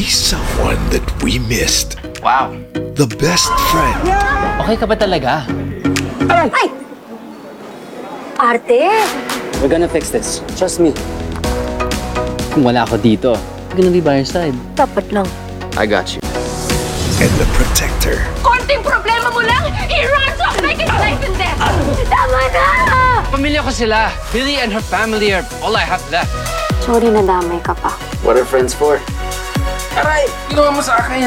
He's someone that we missed. Wow. The best friend. Okay ka ba talaga? Ay! Arte! We're gonna fix this. Trust me. Kung wala ako dito, I'm gonna be by your side. Dapat lang. I got you. And the protector. Konting problema mo lang, he runs off like it's life and death! Tama na! Pamilya ko sila. Billy and her family are all I have left. Sorry na damay ka pa. What are friends for? Aray! Ginawa mo sa akin.